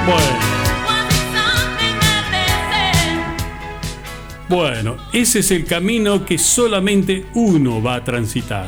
Bueno, ese es el camino que solamente uno va a transitar.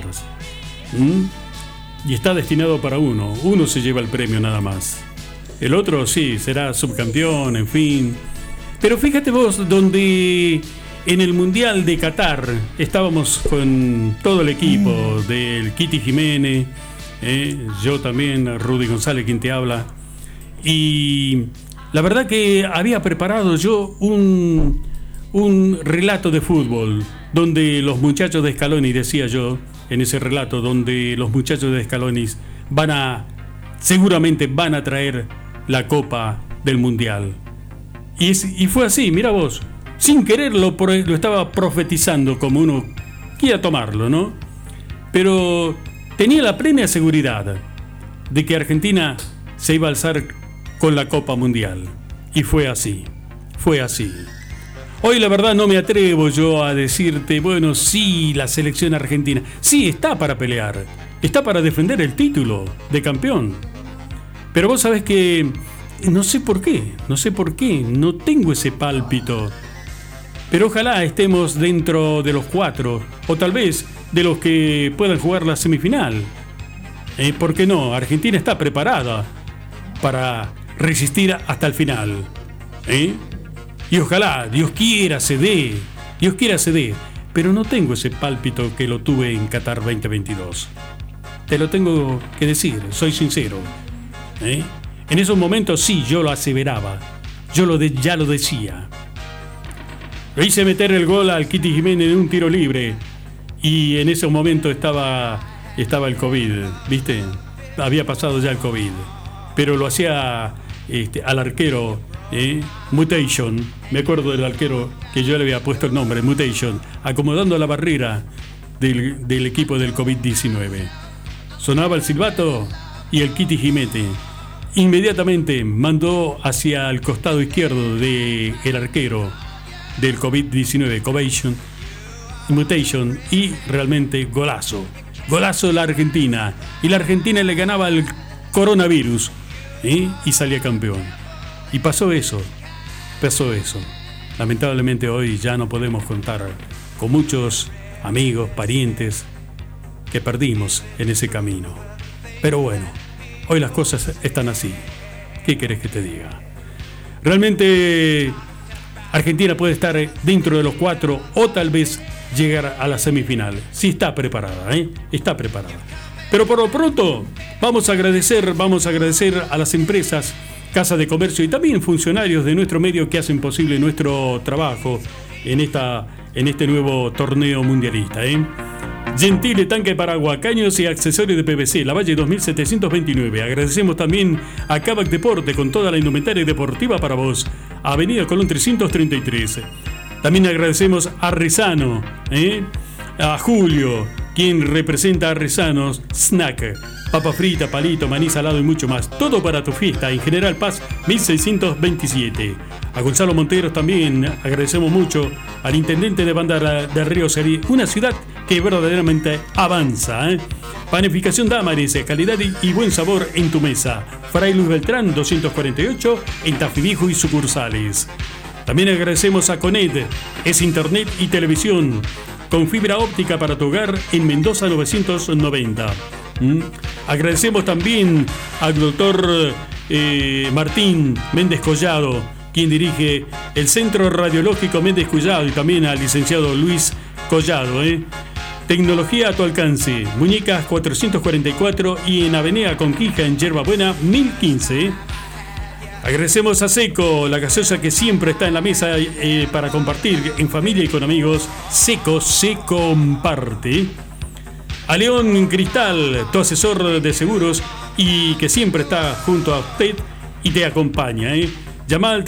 Y está destinado para uno. Uno se lleva el premio nada más. El otro sí, será subcampeón, en fin. Pero fíjate vos, donde en el Mundial de Qatar estábamos con todo el equipo del Kitty Jiménez, yo también, Rudy González, quien te habla. Y la verdad que había preparado yo un relato de fútbol, donde los muchachos de Scaloni, decía yo, en ese relato, donde los muchachos de Scaloni seguramente van a traer la Copa del Mundial. Y fue así, mira vos, sin quererlo lo estaba profetizando como uno quiera tomarlo, ¿no? Pero tenía la plena seguridad de que Argentina se iba a alzar con la Copa Mundial. Y fue así. Hoy la verdad no me atrevo yo a decirte, bueno, sí, la selección argentina, sí, está para pelear, está para defender el título de campeón. Pero vos sabés que no sé por qué, no tengo ese pálpito. Pero ojalá estemos dentro de los 4, o tal vez de los que puedan jugar la semifinal. ¿Por qué no? Argentina está preparada para resistir hasta el final. Y ojalá, Dios quiera se dé, pero no tengo ese pálpito que lo tuve en Qatar 2022. Te lo tengo que decir, soy sincero. En esos momentos sí, yo lo aseveraba, ya lo decía. Lo hice meter el gol al Kitty Jiménez de un tiro libre y en ese momento estaba el COVID, ¿viste? Había pasado ya el COVID, pero lo hacía al arquero, Mutation, me acuerdo del arquero que yo le había puesto el nombre, Mutation, acomodando la barrera del equipo del COVID-19. Sonaba el silbato y el Kitty Jiménez inmediatamente mandó hacia el costado izquierdo del arquero del COVID-19, Mutation, y realmente golazo de la Argentina, y la Argentina le ganaba el coronavirus, y salía campeón. Y pasó eso. Lamentablemente hoy ya no podemos contar con muchos amigos, parientes que perdimos en ese camino. Pero bueno, hoy las cosas están así. ¿Qué querés que te diga? Realmente Argentina puede estar dentro de los 4 o tal vez llegar a la semifinal. Sí, está preparada, está preparada. Pero por lo pronto vamos a agradecer a las empresas, casas de comercio y también funcionarios de nuestro medio que hacen posible nuestro trabajo en este nuevo torneo mundialista. Gentile Tanque Paraguay, caños y accesorios de PVC, La Valle 2729. Agradecemos también a Kavak Deporte con toda la indumentaria deportiva para vos. Avenida Colón 333. También agradecemos a Rezano, a Julio, quien representa a Rezanos Snack. Papa frita, palito, maní salado y mucho más. Todo para tu fiesta en General Paz 1627. A Gonzalo Monteros también agradecemos mucho, al intendente de Banda de Río Serí, una ciudad que verdaderamente avanza. Panificación Damaris, calidad y buen sabor en tu mesa. Fray Luis Beltrán 248 en Tafí Viejo y sucursales. También agradecemos a Coned, es internet y televisión con fibra óptica para tu hogar en Mendoza 990. Agradecemos también al doctor Martín Méndez Collado, quien dirige el Centro Radiológico Méndez Collado, y también al licenciado Luis Collado. Tecnología a tu alcance, Muñecas 444 y en Avenida Conquija en Yerba Buena 1015. Agradecemos a Seco, la gaseosa que siempre está en la mesa para compartir en familia y con amigos. Seco se comparte. A León Cristal, tu asesor de seguros y que siempre está junto a usted y te acompaña. Llama al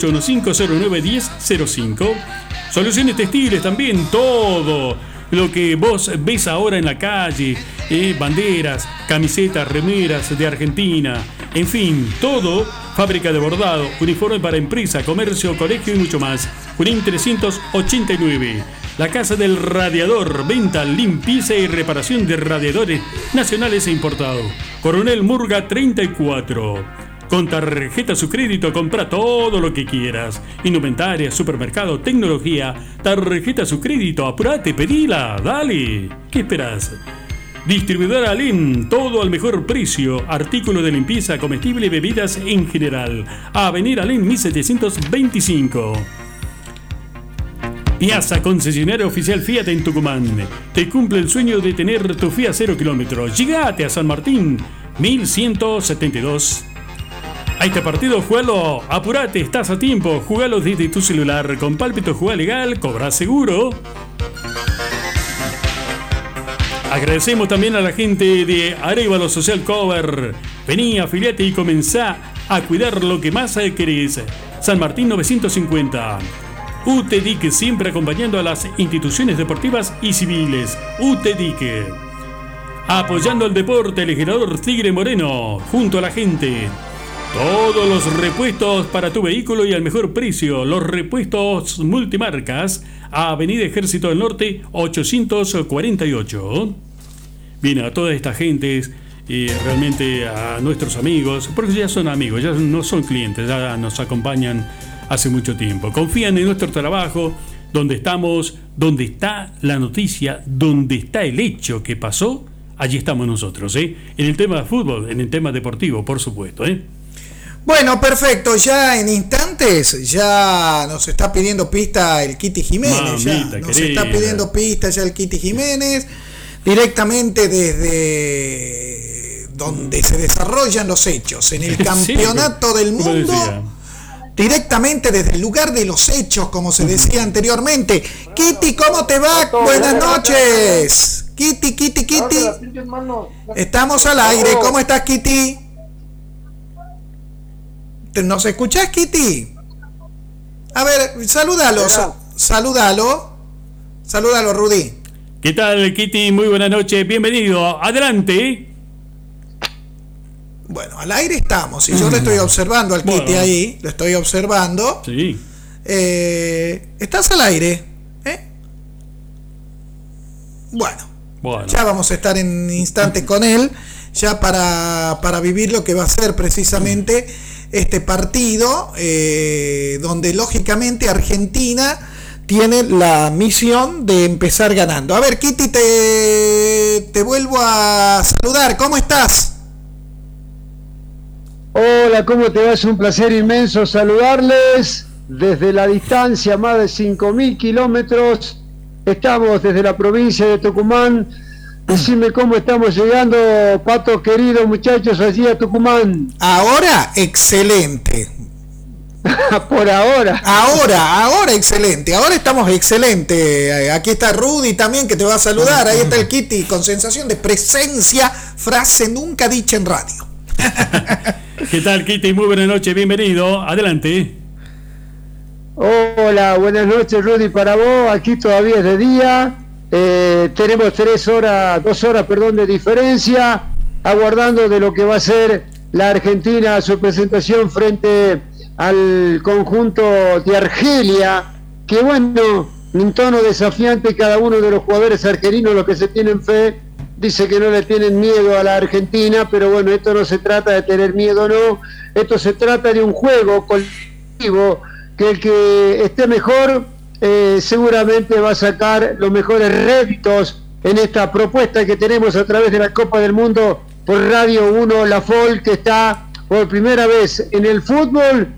3815-091005. Soluciones textiles también, todo lo que vos ves ahora en la calle, banderas, camisetas, remeras de Argentina, en fin, todo. Fábrica de bordado, uniforme para empresa, comercio, colegio y mucho más. Junín 389. La Casa del Radiador, venta, limpieza y reparación de radiadores nacionales e importados. Coronel Murga 34. Con tarjeta su crédito compra todo lo que quieras. Indumentaria, supermercado, tecnología. Tarjeta su crédito, apurate, pedila, dale. ¿Qué esperas? Distribuidora Alem, todo al mejor precio. Artículos de limpieza, comestible y bebidas en general. Avenida Alem 1725. Piazza, concesionario oficial Fiat en Tucumán. Te cumple el sueño de tener tu Fiat 0 kilómetros. Llegate a San Martín 1172. A este partido, jugalo, apurate, estás a tiempo. Jugalo desde tu celular. Con Pálpito, jugá legal, cobra seguro. Agradecemos también a la gente de Arévalo Social Cover. Vení, afiliate y comenzá a cuidar lo que más querés. San Martín 950. UTEDIC, siempre acompañando a las instituciones deportivas y civiles. UTEDIC. Apoyando el deporte, legislador Tigre Moreno, junto a la gente. Todos los repuestos para tu vehículo y al mejor precio. Los repuestos multimarcas. Avenida Ejército del Norte 848. Bien, a toda esta gente y realmente a nuestros amigos, porque ya son amigos, ya no son clientes, ya nos acompañan hace mucho tiempo. Confían en nuestro trabajo, donde estamos, donde está la noticia, donde está el hecho que pasó, allí estamos nosotros, En el tema de fútbol, en el tema deportivo, por supuesto, Bueno, perfecto, ya en instantes ya nos está pidiendo pista el Kitty Jiménez. Mamita, nos está pidiendo pista ya el Kitty Jiménez, directamente desde donde se desarrollan los hechos, en el campeonato del mundo, directamente desde el lugar de los hechos, como se decía anteriormente. Kitty, ¿cómo te va? Buenas noches. Kitty. Estamos al aire, ¿cómo estás, Kitty? ¿Nos escuchás, Kitty? A ver, salúdalo, Rudy. ¿Qué tal, Kitty? Muy buenas noches, bienvenido, adelante. Bueno, al aire estamos, y yo lo estoy observando al Kitty ahí, lo estoy observando. Sí. ¿Estás al aire? Bueno, ya vamos a estar en instantes con él, ya para vivir lo que va a ser precisamente este partido, donde lógicamente Argentina tiene la misión de empezar ganando. A ver, Kitty, te vuelvo a saludar. ¿Cómo estás? Hola, ¿cómo te va? Es un placer inmenso saludarles desde la distancia, más de 5.000 kilómetros. Estamos desde la provincia de Tucumán. Decime cómo estamos llegando, Pato, querido, muchachos, allí a Tucumán. Ahora, excelente. Por ahora. Ahora excelente. Ahora estamos excelente. Aquí está Rudy también, que te va a saludar. Ahí está el Kitty con sensación de presencia, frase nunca dicha en radio. ¿Qué tal, Kitty? Muy buenas noches, bienvenido. Adelante. Hola, buenas noches, Rudy, para vos. Aquí todavía es de día. Tenemos 2 horas de diferencia, aguardando de lo que va a ser la Argentina, su presentación frente al conjunto de Argelia, que bueno, en tono desafiante, cada uno de los jugadores argelinos, los que se tienen fe, dice que no le tienen miedo a la Argentina, pero bueno, esto no se trata de tener miedo, no, esto se trata de un juego colectivo, que el que esté mejor seguramente va a sacar los mejores réditos en esta propuesta que tenemos a través de la Copa del Mundo por Radio 1 La Fol, que está por primera vez en el fútbol